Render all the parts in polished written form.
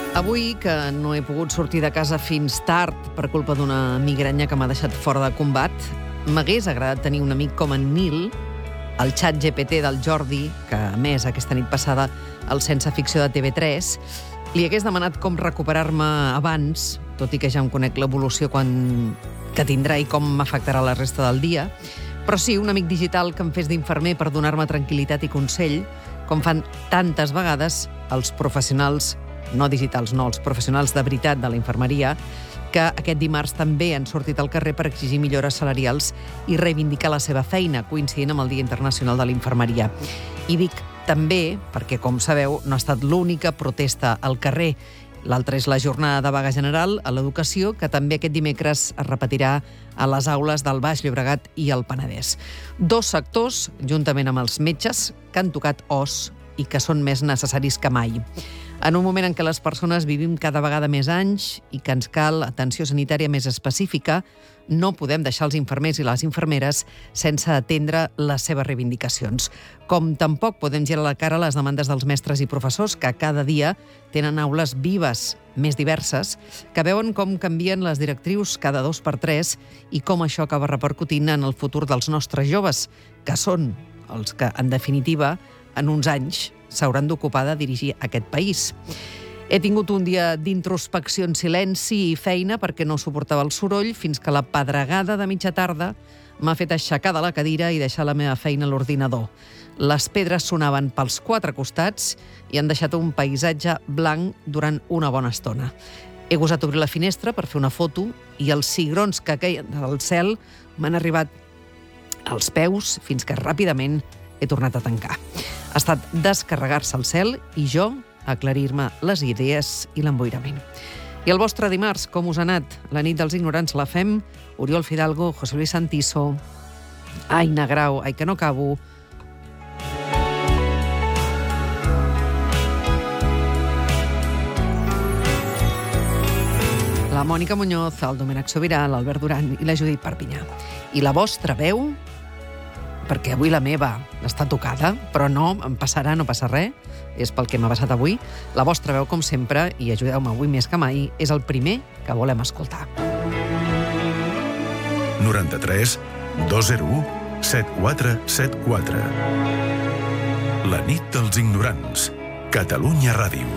Avui, que no he pogut sortir de casa fins tard per culpa d'una migranya que m'ha deixat fora de combat, m'hagués agradat tenir un amic com en Nil, el xat GPT del Jordi, que a més aquesta nit passada al Sense Ficció de TV3, li hagués demanat com recuperar-me abans, tot i que ja em conec l'evolució que tindrà i com m'afectarà la resta del dia. Però sí, un amic digital que em fes d'infermer per donar-me tranquil·litat i consell, com fan tantes vegades els professionals, no digitals, no, els professionals de veritat de la infermeria, que aquest dimarts també han sortit al carrer per exigir millores salarials i reivindicar la seva feina, coincidint amb el Dia Internacional de la Infermeria. I dic també perquè, com sabeu, no ha estat l'única protesta al carrer. L'altra és la jornada de vaga general a l'educació, que també aquest dimecres es repetirà a les aules del Baix Llobregat i el Penedès. Dos sectors, juntament amb els metges, que han tocat os i que són més necessaris que mai. En un moment en què les persones vivim cada vegada més anys i que ens cal atenció sanitària més específica, no podem deixar els infermers i les infermeres sense atendre les seves reivindicacions. Com tampoc podem girar la cara a les demandes dels mestres i professors, que cada dia tenen aules vives, més diverses, que veuen com canvien les directrius cada 2x3 i com això acaba repercutint en el futur dels nostres joves, que són els que, en definitiva, en uns anys s'hauran d'ocupar de dirigir aquest país. He tingut un dia d'introspecció en silenci i feina perquè no suportava el soroll fins que la pedregada de mitja tarda m'ha fet aixecar de la cadira i deixar la meva feina a l'ordinador. Les pedres sonaven pels quatre costats i han deixat un paisatge blanc durant una bona estona. He gosat obrir la finestra per fer una foto i els cigrons que queien del cel m'han arribat als peus fins que ràpidament he tornat a tancar. Ha estat descarregar-se el cel i jo aclarir-me les idees i l'emboirament. I el vostre dimarts, com us ha anat? La nit dels ignorants la fem Oriol Fidalgo, José Luis Santiso, Aina Grau, ai que no acabo, la Mònica Muñoz, el Domènec Sobirà, l'Albert Duran i la Judit Perpinyà. I la vostra veu, perquè avui la meva està tocada, però no, em passarà, no passa res, és pel que m'ha passat avui. La vostra veu, com sempre, i ajudeu-me avui més que mai, és el primer que volem escoltar. 93 201 7474. La nit dels ignorants. Catalunya Ràdio.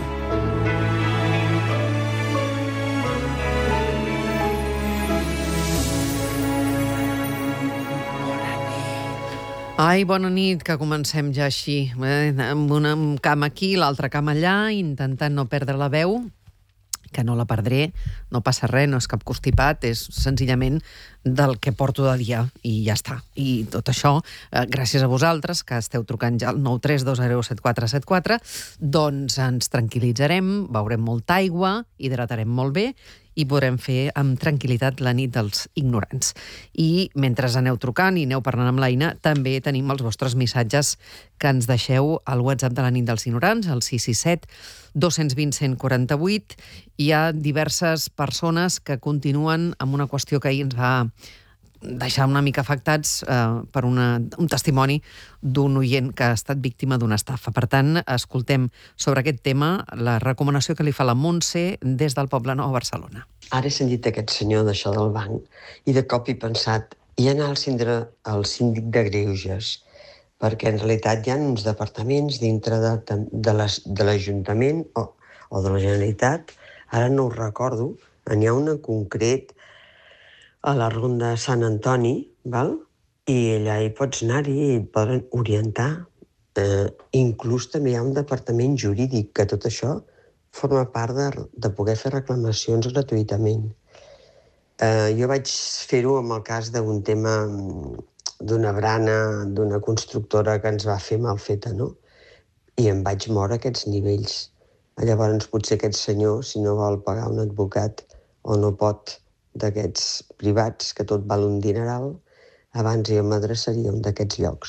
Ai, bona nit, que comencem ja així, amb una cama aquí, l'altra cama allà, intentant no perdre la veu, que no la perdré, no passa res, no és cap constipat, és senzillament del que porto de dia, i ja està. I tot això, gràcies a vosaltres, que esteu trucant ja al 932017474, doncs ens tranquil·litzarem, beurem molta aigua, hidratarem molt bé, i podrem fer amb tranquil·litat la nit dels ignorants. I mentre aneu trucant i aneu parlant amb l'Aina, també tenim els vostres missatges que ens deixeu al WhatsApp de la nit dels ignorants, el 667 220 148. Hi ha diverses persones que continuen amb una qüestió que ahir ens va deixar una mica afectats per un testimoni d'un oient que ha estat víctima d'una estafa. Per tant, escoltem sobre aquest tema la recomanació que li fa la Montse des del Poble Nou a Barcelona. Ara he sentit aquest senyor d'això del banc i de cop he pensat i anar al síndic de Greuges, perquè en realitat hi ha uns departaments dintre de l'Ajuntament o de la Generalitat, ara no ho recordo, n'hi ha un en concret a la Ronda Sant Antoni, val? I allà hi pots anar-hi i et poden orientar. Inclús també hi ha un departament jurídic, que tot això forma part de poder fer reclamacions gratuïtament. Jo vaig fer-ho amb el cas d'un tema d'una brana, d'una constructora que ens va fer mal feta, no? I em vaig moure a aquests nivells. Llavors, potser aquest senyor, si no vol pagar un advocat o no pot, d'aquests privats, que tot val un dineral, abans jo m'adreçaria a un d'aquests llocs.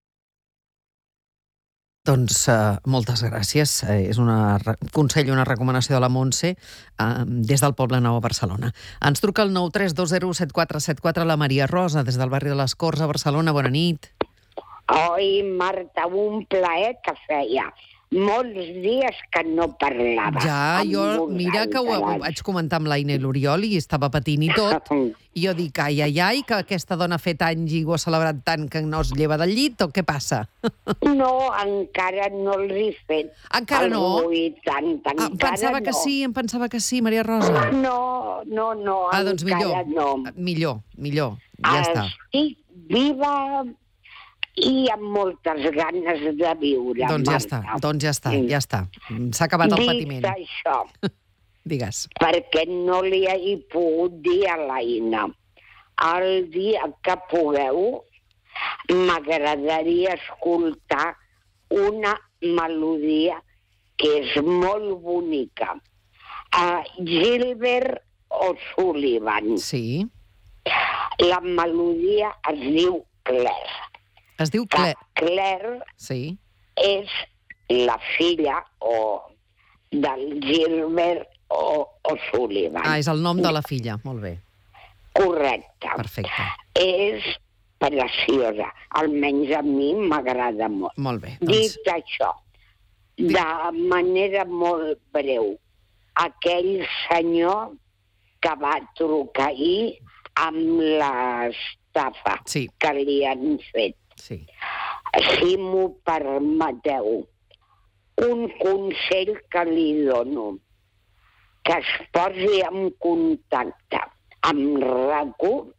Doncs moltes gràcies. És un consell i una recomanació de la Montse des del Poble Nou a Barcelona. Ens truca el 932017474 la Maria Rosa, des del barri de les Corts a Barcelona. Bona nit. Oi, Marta, un plaer que feia. molts dies que no parlava. Ja, jo, mira que ho vaig comentar amb l'Aina i l'Oriol i estava patint i tot. I jo dic, ai, que aquesta dona ha fet anys i ho ha celebrat tant que no es lleva del llit, o què passa? No, encara no els he fet. Encara no? Tant, em pensava que sí, Maria Rosa. No, doncs encara no. Millor, ja està. Estic viva i amb moltes ganes de viure, Marta. Doncs ja està. S'ha acabat el patiment. Dit això, digues. Perquè no li he pogut dir a l'Aina. El dia que pugueu, m'agradaria escoltar una melodia que és molt bonica. Gilbert O'Sullivan. Sí. La melodia es diu Claire. Es diu Claire. Claire és la filla del Gilbert O'Sullivan. És el nom de la filla, molt bé. Correcte. Perfecte. És preciosa, almenys a mi m'agrada molt. Molt bé. Dit això, de manera molt breu, aquell senyor que va trucar ahir amb l'estafa que li han fet. Sí. Si m'ho permeteu, un consell que li dono, que es posi en contacte amb RAC1,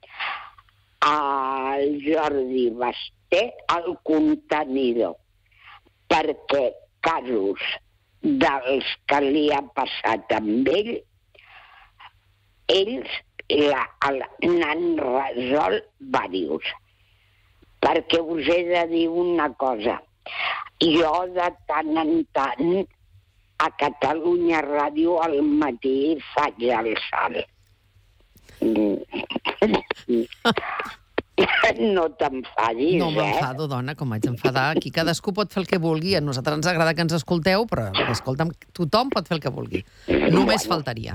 al Jordi Basté, al contenidor, perquè casos dels que li ha passat amb ell, ells n'han resolt diversos. Perquè us he de dir una cosa. Jo de tant en tant a Catalunya Ràdio al matí faig el salt. No t'enfadis, No m'enfado, dona, com vaig enfadar. Aquí cadascú pot fer el que vulgui. A nosaltres ens agrada que ens escolteu, però, escolta'm, tothom pot fer el que vulgui. Només faltaria.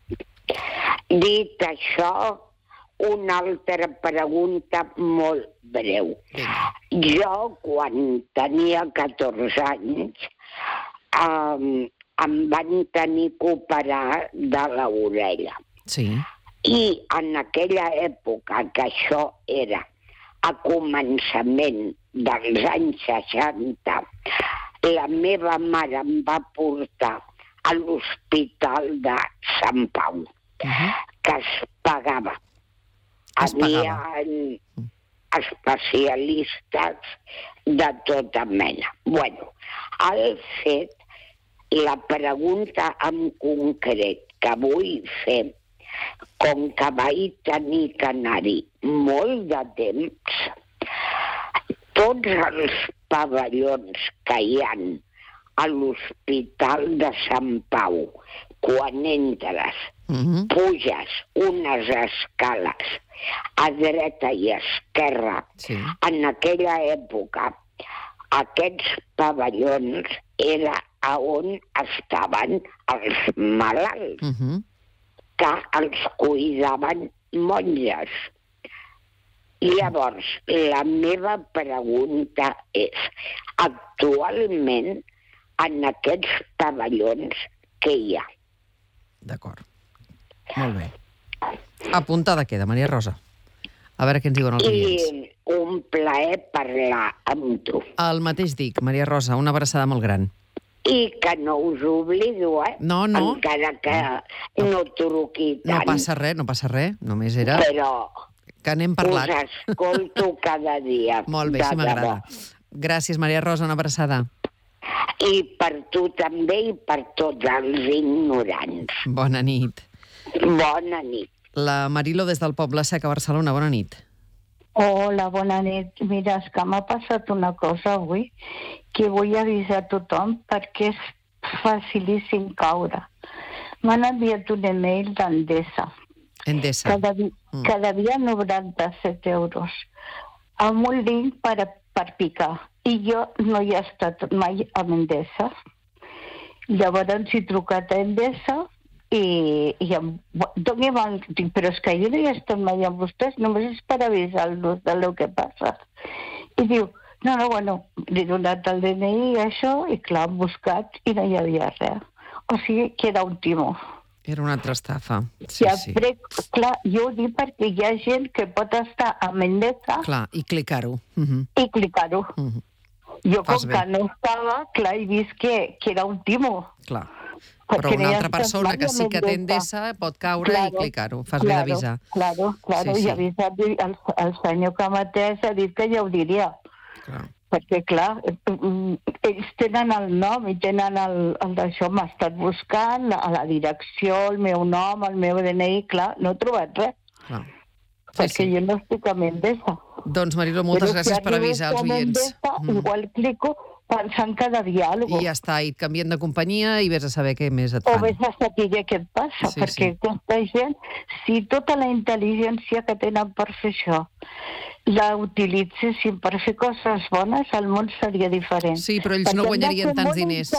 Dit això, una altra pregunta molt breu. Jo, quan tenia 14 anys, em van tenir que operar de l'orella. Sí. I en aquella època, que això era a començament dels anys 60, la meva mare em va portar a l'Hospital de Sant Pau, que es pagava. Havia especialistes de tota mena. Bueno, el fet, la pregunta en concret que vull fer, com que vaig tenir que anar-hi molt de temps, tots els pavellons que hi ha a l'Hospital de Sant Pau, quan entres, puges unes escales a dreta i esquerra, en aquella època, aquests pavellons era on estaven els malalts, que els cuidaven monges. Llavors, la meva pregunta és, actualment, en aquests pavellons, què hi ha? D'acord. Molt bé. Apuntada queda, Maria Rosa. A veure què ens diuen els oients. I un plaer parlar amb tu. El mateix dic, Maria Rosa, una abraçada molt gran. I que no us oblido, No. Encara que no truqui tant. No passa res. Només era... Però que n'hem parlat. us escolto cada dia. Molt bé, sí m'agrada. Gràcies, Maria Rosa, una abraçada. I per tu també i per tots els ignorants. Bona nit. Bona nit. La Marilo des del Poble Sec a Barcelona, bona nit. Hola, bona nit. Mira, és que m'ha passat una cosa avui que vull avisar a tothom perquè és facilíssim caure. M'han enviat un email d'Endesa. Endesa. Que devia 97 euros. Amb un link per picar. I jo no hi he estat mai amb Endesa. Llavors he trucat a Endesa i dic, però és que jo no hi he estat mai amb vostès, només és per avisar-los del que passa. I diu No, bueno, li he donat el DNI i això, i clar, han buscat i no hi havia res. O sigui que era un timó. Era una altra estafa. Sí. Clar, jo ho dic perquè hi ha gent que pot estar a Mendoza... Clar, i clicar-ho. I clicar-ho. Jo, com que no estava, clar, he vist que era un timó. Clar. Però una altra persona que sí que té Endesa pot caure i clicar-ho. Fas bé d'avisar. Claro. I avisat, el senyor que m'ha atès ha dit que ja ho diria. Clar. Perquè, clar, ells tenen el nom i tenen el d'això. M'ha estat buscant a la direcció, el meu nom, el meu DNI, clar, no he trobat res. Clar. Perquè jo no estic a Endesa. Doncs, Mariló, moltes gràcies per avisar els oients. Igual clico pensant que de diàleg. I ja està, i et canvien de companyia i vés a saber què més et fan. O vés a saber què et passa, perquè aquesta gent, si tota la intel·ligència que tenen per fer això la utilitzessin per fer coses bones, el món seria diferent. Sí, però ells no guanyarien tants diners.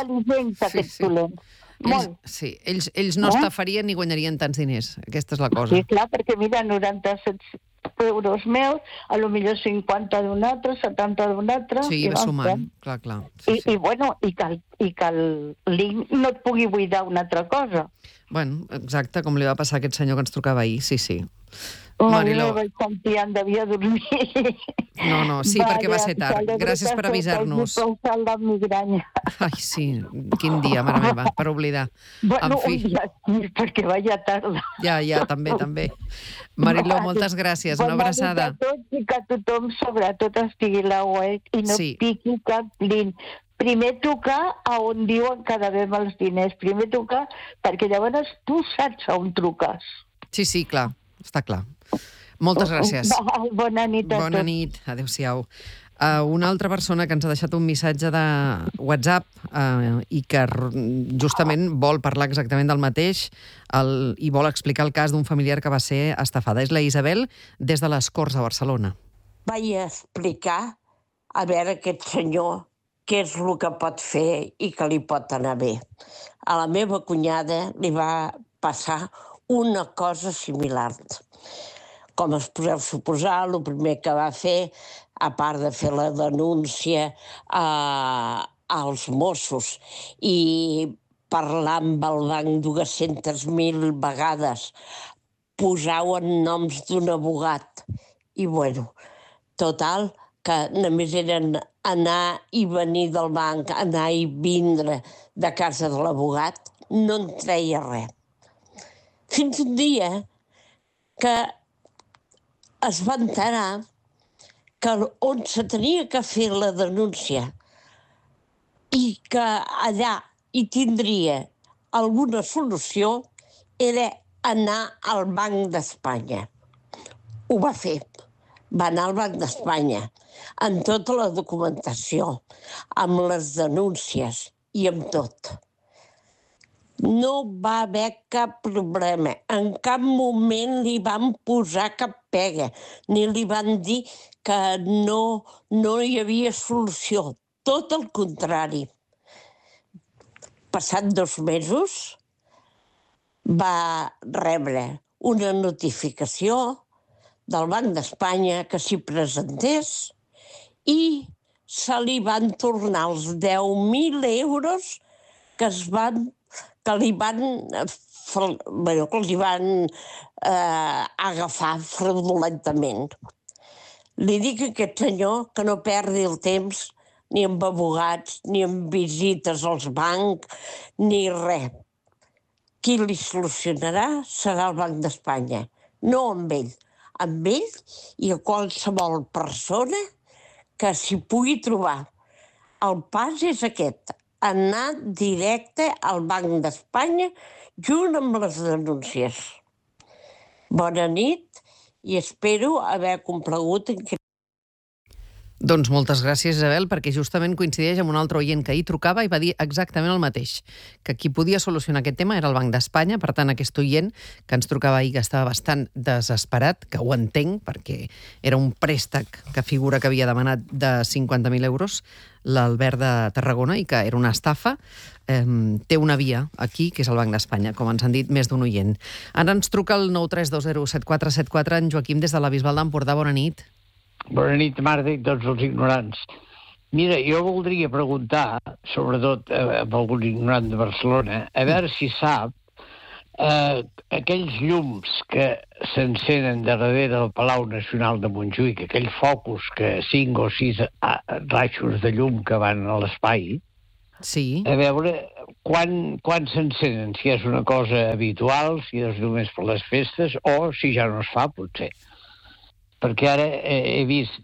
Ells no estafarien ni guanyarien tants diners. Aquesta és la cosa. Sí, clar, perquè mira, 97 euros meus, a lo millor 50 d'un altre, 70 d'un altre... Sí, va sumant, clar. I que el link no et pugui buidar una altra cosa. Bueno, exacte, com li va passar a aquest senyor que ens trucava ahir, sí. Mariló. No vaig sentir, devia dormir. No, sí, perquè va ser tard. Gràcies per avisar-nos. La migranya. Ai, sí, quin dia, mare meva, per oblidar. Bueno, un dia sí, perquè vaya tarda. Ja, també. Mariló, moltes gràcies, una abraçada. I que tothom, sobretot, estigui a la web i no piqui cap link. Primer tocar a on diuen que devem els diners. Primer tocar, perquè llavors tu saps on truques. Sí, clar, està clar. Moltes gràcies. Bona nit a tots. Bona nit, adéu-siau. Una altra persona que ens ha deixat un missatge de WhatsApp i que justament vol parlar exactament del mateix i vol explicar el cas d'un familiar que va ser estafada. És la Isabel, des de les Corts a Barcelona. Vaig explicar a veure aquest senyor què és el que pot fer i que li pot anar bé. A la meva cunyada li va passar una cosa similar. Com es podeu suposar, el primer que va fer, a part de fer la denúncia als Mossos i parlar amb el banc 200.000 vegades, posaven noms d'un abogat. I, total, que només eren anar i venir del banc, anar i vindre de casa de l'abogat, no en treia res. Fins un dia que es va enterar que on se tenia que fer la denúncia i que allà hi tindria alguna solució era anar al Banc d'Espanya. Ho va fer. Va anar al Banc d'Espanya amb tota la documentació, amb les denúncies i amb tot. No va haver cap problema. En cap moment li van posar cap pega, ni li van dir que no hi havia solució. Tot el contrari. Passats 2 mesos va rebre una notificació del Banc d'Espanya que s'hi presentés i se li van tornar els 10.000 euros que li van agafar fraudulentament. Li dic a aquest senyor que no perdi el temps ni amb abogats, ni amb visites als bancs, ni res. Qui li solucionarà serà el Banc d'Espanya, no amb ell. Amb ell i a qualsevol persona que s'hi pugui trobar. El pas és aquest, anar directe al Banc d'Espanya junt amb les denúncies. Bona nit i espero haver complagut en Doncs moltes gràcies, Isabel, perquè justament coincideix amb un altre oient que ahir trucava i va dir exactament el mateix, que qui podia solucionar aquest tema era el Banc d'Espanya. Per tant, aquest oient que ens trucava ahir, que estava bastant desesperat, que ho entenc, perquè era un préstec que figura que havia demanat de 50.000 euros, l'Albert de Tarragona, i que era una estafa, té una via aquí, que és el Banc d'Espanya, com ens han dit més d'un oient. Ara ens truca el 932074747 en Joaquim des de la Bisbal d'Empordà. Bona nit. Bona nit, Marta, i tots els ignorants. Mira, jo voldria preguntar, sobretot a algun ignorant de Barcelona, a veure si sap aquells llums que s'encenen darrere del Palau Nacional de Montjuïc, aquells focus que 5 o 6 raixos de llum que van a l'espai, Sí. a veure quan s'encenen, si és una cosa habitual, si és només per les festes, o si ja no es fa, potser. Perquè ara he vist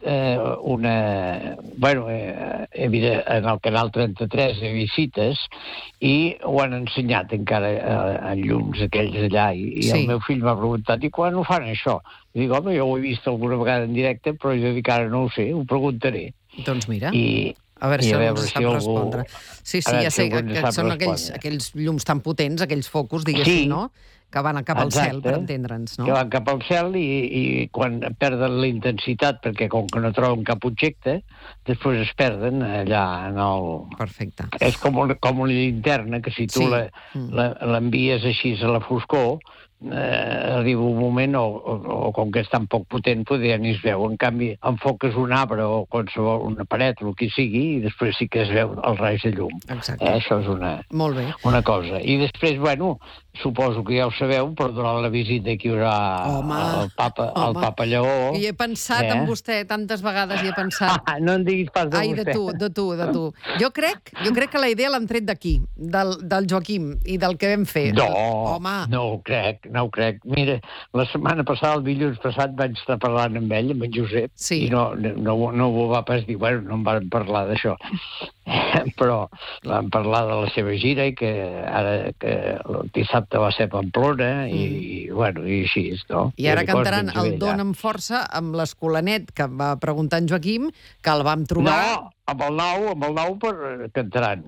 he vist en el canal 33 de visites i ho han ensenyat encara en llums aquells allà i el meu fill m'ha preguntat i quan ho fan això? I dic, home, jo ho he vist alguna vegada en directe però jo dic ara no ho sé, ho preguntaré. Doncs mira, a veure si algú sap respondre. Sí, ja sé que són aquells llums tan potents, aquells focus, diguéssim, no? Que van cap al cel, per entendre'ns, no? Que van cap al cel i quan perden la intensitat, perquè com que no troben cap objecte, després es perden allà en el... Perfecte. És com una llinterna, que si tu l'envies així a la foscor, arriba un moment, o com que és tan poc potent, ja ni es veu. En canvi, enfoques un arbre o qualsevol, una paret, el que sigui, i després sí que es veu el raig de llum. Exacte. Això és una cosa. I després, suposo que ja ho sabeu, però durant la visita que hi haurà el Papa Lleó... I he pensat en vostè, tantes vegades hi he pensat. No en diguis pas de vostè. Ai, de tu. Jo crec que la idea l'han tret d'aquí, del Joaquim, i del que vam fer. No ho crec. Mira, la setmana passada, el dilluns passat, vaig estar parlant amb ell, amb en Josep, i no ho va pas dir, no em van parlar d'això. Però vam parlar de la seva gira i que ara que el dissabte va ser a Pamplona i així, no? I ara cantaran el Dona'm Força amb l'Escolanet, que va preguntar en Joaquim, que el vam trobar... No, amb el nou cantaran.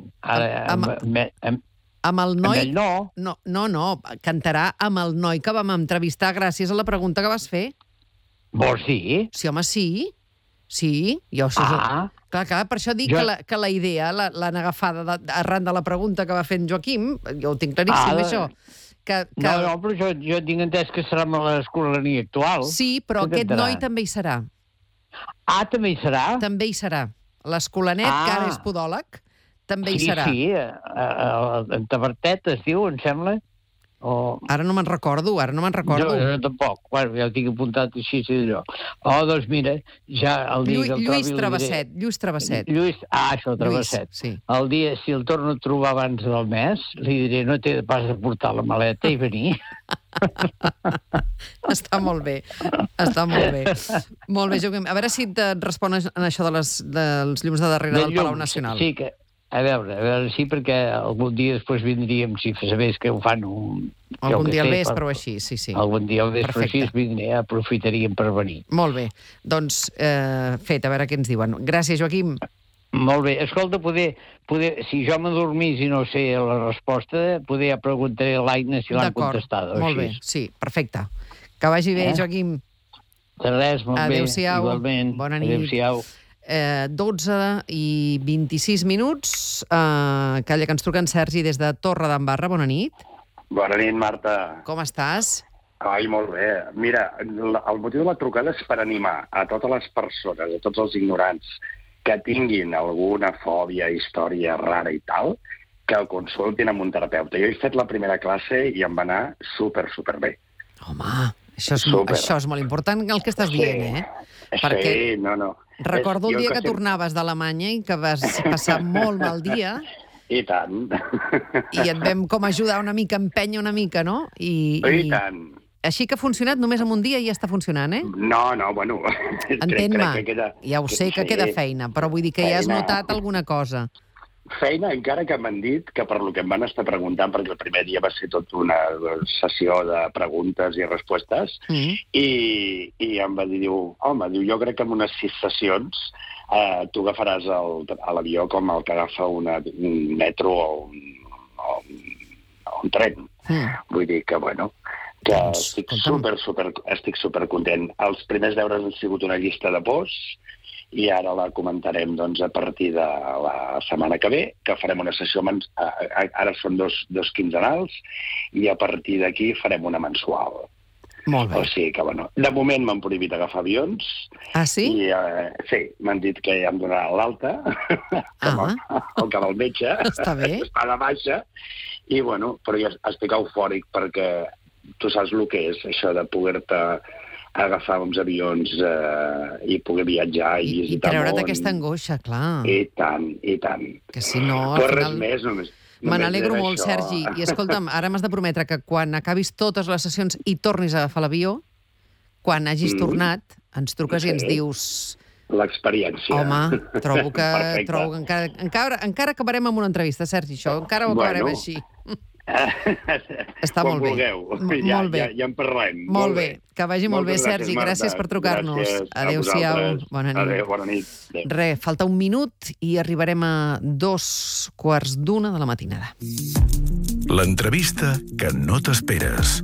Amb el noi... Amb ell no. No, cantarà amb el noi que vam entrevistar gràcies a la pregunta que vas fer. Vols dir? Sí, home, sí. Sí, jo... Clar, per això dic que la idea l'han agafada arran de la pregunta que va fer en Joaquim, jo ho tinc claríssim, això. No, però jo tinc entès que serà amb l'escolania actual. Sí, però aquest noi també hi serà. També hi serà? També hi serà. L'Escolanet, que ara és podòleg, també hi serà. Sí, en Tabertet es diu, em sembla. Ara no me'n recordo. Jo tampoc, ja ho tinc apuntat així, d'allò. Doncs mira, ja el dia que el trobi... Lluís Travesset. Això, Travesset. El dia, si el torno a trobar abans del mes, li diré, no t'he pas de portar la maleta i venir. Està molt bé. Molt bé, Joaquim. A veure si et respon en això dels llums de darrere del Palau Nacional. Sí, que... A veure, sí, perquè algun dia després vindríem, si sabés que ho fan algun dia al vespre o així, sí. Algun dia al vespre així aprofitaríem per venir. Molt bé. Doncs, fet, a veure què ens diuen. Gràcies, Joaquim. Molt bé. Escolta, poder si jo m'adormís i no sé la resposta, ja preguntaré a l'Aina si l'han contestat. Molt bé, sí, perfecte. Que vagi bé, Joaquim. De res, molt bé. Adéu-siau. Igualment. Bona nit. Adéu-siau. 12 i 26 minuts. Calla, que ens truca en Sergi des de Torredembarra. Bona nit. Bona nit, Marta. Com estàs? Ai, molt bé. Mira, el motiu de la trucada és per animar a totes les persones, a tots els ignorants que tinguin alguna fòbia, història rara i tal, que el consultin amb un terapeuta. Jo he fet la primera classe i em va anar super bé. Home, això és molt important el que estàs dient, Sí, no. Recordo el dia que tornaves d'Alemanya i que vas passar molt mal dia. I tant. I et vam com ajudar una mica, empènyer una mica, no? I tant. Així que ha funcionat només en un dia i ja està funcionant, No, bueno. Entén-me, ja ho sé que queda feina, però vull dir que ja has notat alguna cosa. Feina, encara que m'han dit que per lo que em van estar preguntant, perquè el primer dia va ser tot una sessió de preguntes i respostes, i em va dir, home, jo crec que en unes 6 sessions tu agafaràs l'avió com el que agafa un metro o un tren. Vull dir que, que estic supercontent. Els primers deures han sigut una llista de pors, i ara la comentarem a partir de la setmana que ve, que farem una sessió, ara són dos quinzenals, i a partir d'aquí farem una mensual. Molt bé. O sigui que, bueno, de moment m'han prohibit agafar avions. Ah, sí? I, sí, m'han dit que ja em donaran l'alta, el que va al metge. Està bé. Està de baixa. I, bueno, però jo estic eufòric perquè tu saps el que és, això de poder-te agafar uns avions i poder viatjar i visitar el món. I treure't aquesta angoixa, clar. I tant, i tant. Que si no, al final... res més, només me n'alegro molt, Sergi. I escolta'm, ara m'has de prometre que quan acabis totes les sessions i tornis a agafar l'avió, quan hagis tornat, ens truques i ens dius... L'experiència. Home, trobo que encara acabarem amb una entrevista, Sergi, això. Encara ho acabarem així. Està molt bé. Molt bé. Ja en parlem. Molt bé. Que vagi molt bé, Sergi. Gràcies per trucar-nos. Adéu-siau. Bona nit. Adéu, bona nit. Res, falta un minut i arribarem a 2:15 de la matinada. L'entrevista que no t'esperes.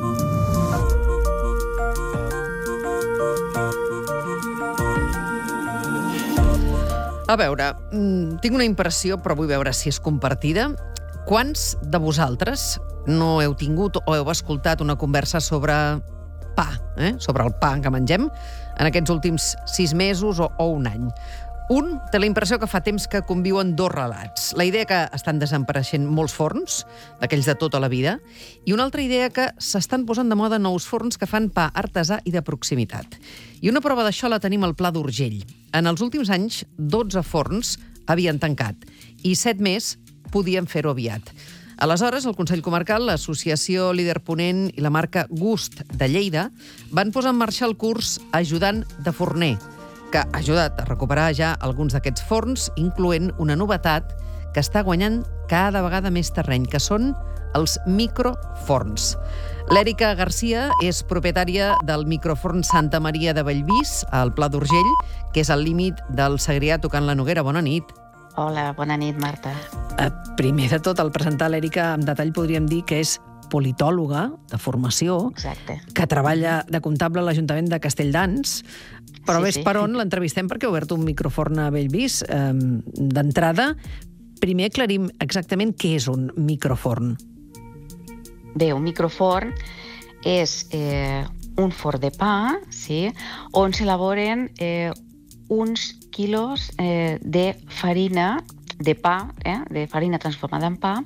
A veure, tinc una impressió, però vull veure si és compartida. Quants de vosaltres no heu tingut o heu escoltat una conversa sobre pa, sobre el pa que mengem, en aquests últims 6 mesos o un any? Un té la impressió que fa temps que conviuen dos relats. La idea que estan desapareixent molts forns, d'aquells de tota la vida, i una altra idea que s'estan posant de moda nous forns que fan pa artesà i de proximitat. I una prova d'això la tenim al Pla d'Urgell. En els últims anys, 12 forns havien tancat i 7 més podien fer-ho aviat. Aleshores, el Consell Comarcal, l'Associació Líder Ponent i la marca Gust de Lleida van posar en marxa el curs Ajudant de Forner, que ha ajudat a recuperar ja alguns d'aquests forns, incloent una novetat que està guanyant cada vegada més terreny, que són els microforns. L'Èrica Garcia és propietària del microforn Santa Maria de Bellvís, al Pla d'Urgell, que és al límit del Segrià tocant la Noguera. Bona nit. Hola, bona nit, Marta. Primer de tot, al presentar l'Èrica amb detall podríem dir que és politòloga de formació, exacte, que treballa de comptable a l'Ajuntament de Castelldans, però ves per on l'entrevistem perquè ha obert un microforn a Bellvís. D'entrada, primer aclarim exactament què és un microforn. Bé, un microforn és un forn de pa, sí, on s'elaboren uns quilos de farina de pa, de farina transformada en pa,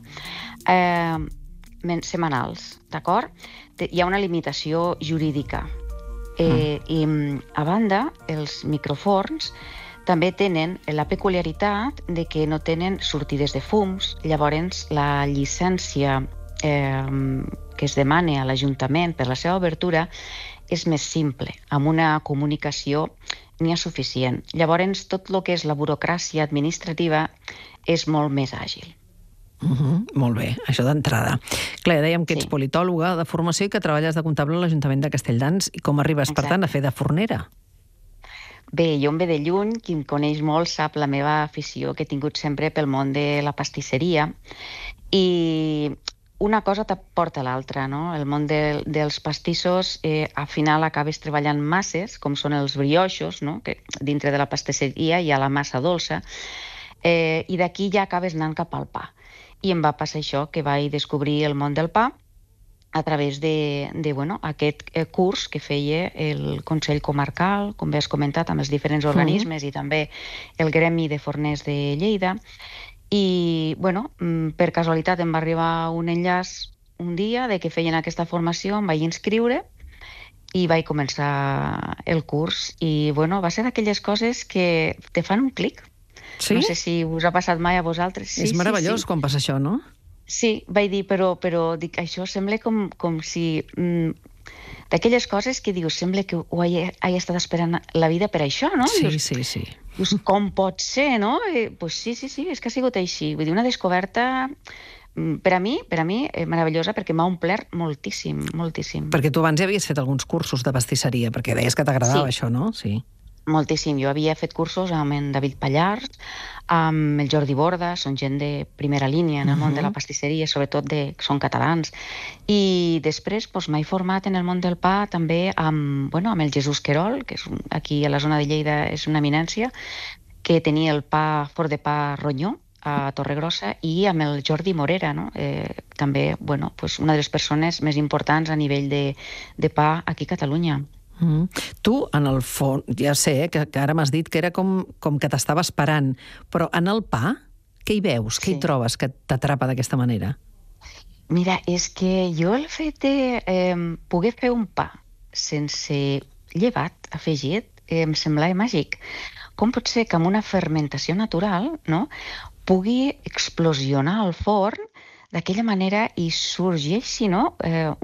setmanals, d'acord? Hi ha una limitació jurídica. I, a banda, els microforns també tenen la peculiaritat de que no tenen sortides de fums. Llavors, la llicència que es demana a l'Ajuntament per la seva obertura és més simple, amb una comunicació n'hi ha suficient. Llavors, tot el que és la burocràcia administrativa és molt més àgil. Molt bé, això d'entrada. Clar, dèiem que ets politòloga de formació i que treballes de comptable a l'Ajuntament de Castelldans. I com arribes, per tant, a fer de fornera? Bé, jo em ve de lluny, qui em coneix molt sap la meva afició que he tingut sempre pel món de la pastisseria. I una cosa te porta a l'altra, no? El món dels pastissos, al final acabes treballant masses, com són els brioixos, no? Que dintre de la pastisseria hi ha la massa dolça, i d'aquí ja acabes anant cap al pa. I em va passar això, que vaig descobrir el món del pa a través d'aquest curs que feia el Consell Comarcal, com bé has comentat, amb els diferents organismes i també el Gremi de Forners de Lleida. I, per casualitat em va arribar un enllaç un dia de que feien aquesta formació, em vaig inscriure i vaig començar el curs. I, va ser d'aquelles coses que te fan un clic. Sí? No sé si us ha passat mai a vosaltres. És meravellós quan passa això, no? Sí, vaig dir, però dic, això sembla com si... d'aquelles coses que dius, sembla que ho he estat esperant la vida per això, no? Sí. Dius, com pot ser, no? Pues sí, és que ha sigut així. Vull dir, una descoberta per a mi, meravellosa, perquè m'ha omplert moltíssim, moltíssim. Perquè tu abans ja havies fet alguns cursos de pastisseria, perquè deies que t'agradava això, no? Sí. Moltíssim. Jo havia fet cursos amb en David Pallars, amb el Jordi Borda, són gent de primera línia en el món de la pastisseria, sobretot són catalans. I després m'he format en el món del pa també amb el Jesús Querol, que aquí a la zona de Lleida és una eminència, que tenia el forn de pa Ronyó, a Torregrossa, i amb el Jordi Morera, no? També, una de les persones més importants a nivell de pa aquí a Catalunya. Tu, en el fons, ja sé que ara m'has dit que era com que t'estava esperant, però en el pa, què hi veus? Què hi trobes que t'atrapa d'aquesta manera? Mira, és que jo el fet de poder fer un pa sense llevat afegit em semblava màgic. Com pot ser que amb una fermentació natural, no, pugui explosionar al forn d'aquella manera i sorgeixi, no,